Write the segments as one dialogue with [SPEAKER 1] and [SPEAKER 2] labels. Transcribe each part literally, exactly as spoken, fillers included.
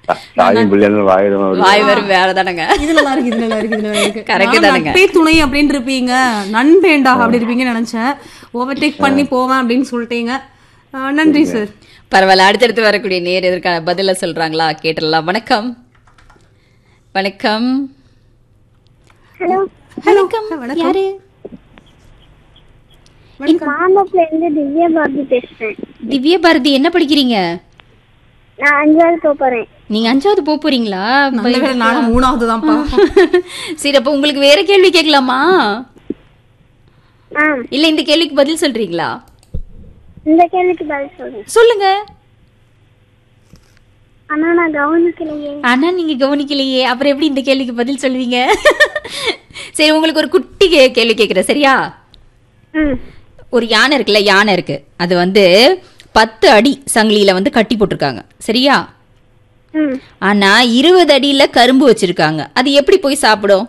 [SPEAKER 1] தாயும் பிள்ளைன்னு வாயிடும்
[SPEAKER 2] வாய் வரும் வேற தானங்க.
[SPEAKER 3] இது நல்லா இருக்கு, இது நல்லா இருக்கு, இது நல்லா இருக்கு.
[SPEAKER 2] Correct
[SPEAKER 3] நான்
[SPEAKER 2] தானுங்க.
[SPEAKER 3] நட்பே துணை அப்படின்னு இருப்பீங்க, நண்பேண்டா அப்படி இருப்பீங்கன்னு நினைச்சேன். ஓவர்டேக் பண்ணி போவேன் அப்படின்னு சொல்லிட்டீங்க. அஹ், நன்றி சார்.
[SPEAKER 2] பரவாயில்ல, அடுத்தடுத்து வரக்கூடிய நேர் இதற்கான பதில சொல்றாங்களா கேட்டுடலாம். வணக்கம். வணக்கம்.
[SPEAKER 4] ஹலோ
[SPEAKER 2] வணக்கம்.
[SPEAKER 3] வணக்கம்.
[SPEAKER 2] யாரு?
[SPEAKER 4] மாம்பழத்துல இருந்து திவ்யா பாரதி பேசுறேன்.
[SPEAKER 2] திவ்ய பாரதி, என்ன படிக்கிறீங்க?
[SPEAKER 4] நான் அஞ்சாவது போக போறேன்.
[SPEAKER 2] நீங்க அஞ்சாவது போக போறீங்களா?
[SPEAKER 3] நல்ல வேளை நானும் மூணாவது தான்ப்பா.
[SPEAKER 2] சரி, அப்ப உங்களுக்கு வேற கேள்வி கேட்கலாமா?
[SPEAKER 4] ஆ,
[SPEAKER 2] இல்ல இந்த கேள்விக்கு பதில் சொல்றீங்களா?
[SPEAKER 4] இந்த கேள்விக்கு பதில் சொல்றேன்.
[SPEAKER 2] சொல்லுங்க.
[SPEAKER 4] ஆனா நான் கவனிக்கலையே.
[SPEAKER 2] ஆனா நீங்க கவனிக்கலையே, அப்புறம் எப்படி இந்த கேள்விக்கு பதில் சொல்லுவீங்க? சரி, உங்களுக்கு ஒரு குட்டி கே- கேள்வி கேக்குறேன், சரியா?
[SPEAKER 4] ம்,
[SPEAKER 2] ஒரு யானை இருக்குல்ல, யானை இருக்கு, அது வந்து பத்து அடி சங்கிலியில வந்து கட்டி போட்டிருக்காங்க, சரியா?
[SPEAKER 4] ம்.
[SPEAKER 2] ஆனா இருபது அடியில கரும்பு வச்சிருக்காங்க, அது எப்படி போய் சாப்பிடும்?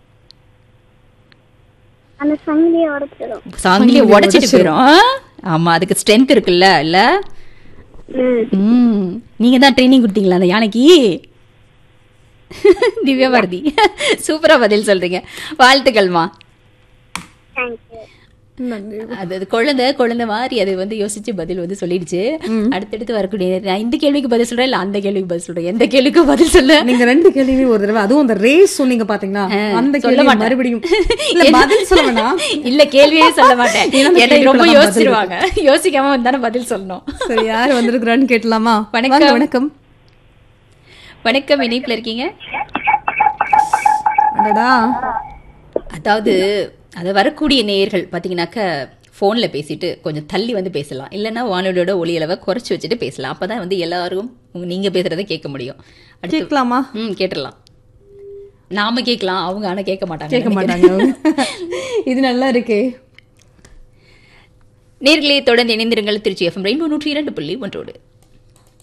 [SPEAKER 4] அந்த சங்கிலியை உடைச்சிடும்.
[SPEAKER 2] சங்கிலியை உடைச்சிட்டு போயிடும். ஆ? ஆமா, அதுக்கு ஸ்ட்ரென்த் இருக்குல்ல, இல்ல?
[SPEAKER 4] ம்.
[SPEAKER 2] ம், நீங்க தான் ட்ரைனிங் கொடுத்தீங்களா அந்த யானைக்கு? திவ்யா பாரதி, சூப்பரா பதில் சொல்றீங்க, வாழ்த்துக்கள்மா.
[SPEAKER 4] தேங்க்யூ.
[SPEAKER 3] நன்றி.
[SPEAKER 2] அது அது குழந்தை குழந்தை மாதிரி அது வந்து யோசிச்சு பதில் வந்து சொல்லிடுச்சு. அடுத்தடுத்து வரக்கூடிய நான் இந்த கேள்விக்கு பதில் சொல்றேன், இல்ல அந்த கேள்விக்கு பதில் சொல்றேன், எந்த கேள்விக்கு பதில் சொல்ல?
[SPEAKER 3] நீங்க ரெண்டு கேள்வியுமே ஒரு தடவை, அதுவும் அந்த ரேஸ் சொன்னீங்க பாத்தீங்களா, அந்த
[SPEAKER 2] சொல்ல
[SPEAKER 3] கேள்வி
[SPEAKER 2] மாட்டேன்.
[SPEAKER 3] மறுபடியும் இல்ல, பதில் சொல்ல வேணாம்.
[SPEAKER 2] இல்ல, கேள்வியே சொல்ல மாட்டேன்.
[SPEAKER 3] ஏன்னா அந்த
[SPEAKER 2] என்னை ரொம்ப
[SPEAKER 3] கேள்விக்குள்ள தான்
[SPEAKER 2] யோசிச்சிருவாங்க. யோசிக்காம வந்தானே பதில் சொல்லணும்.
[SPEAKER 3] சரி, யார் வந்திருக்கிறான்னு கேட்டலாமா?
[SPEAKER 2] வணக்கம்.
[SPEAKER 3] வாங்க, வணக்கம்.
[SPEAKER 2] வணக்கம், இணைப்புல இருக்கீங்க.
[SPEAKER 3] அடடா.
[SPEAKER 2] அதாவது அது வரக்கூடிய நேயர்கள் பாத்தீங்கன்னாக்க ஃபோனில் பேசிட்டு கொஞ்சம் தள்ளி வந்து பேசலாம், இல்லைன்னா வானொலியோட ஒலி அளவை குறைச்சி வச்சுட்டு பேசலாம். அப்பதான் வந்து எல்லாரும் உங்க நீங்க பேசுறதை கேட்க முடியும். அடுத்து
[SPEAKER 3] கேட்கலாமா?
[SPEAKER 2] ம் கேட்டுடலாம். நாம கேட்கலாம், அவங்க ஆனா கேட்க மாட்டாங்க.
[SPEAKER 3] கேட்க மாட்டாங்க அவங்க. இது நல்லா இருக்கே.
[SPEAKER 2] நேர்களே, தொடர்ந்து இணைந்திருங்கள். திருச்சி எஃப்எம் ரெயின்போ நூற்றி இரண்டு புள்ளி ஒன்றோடு.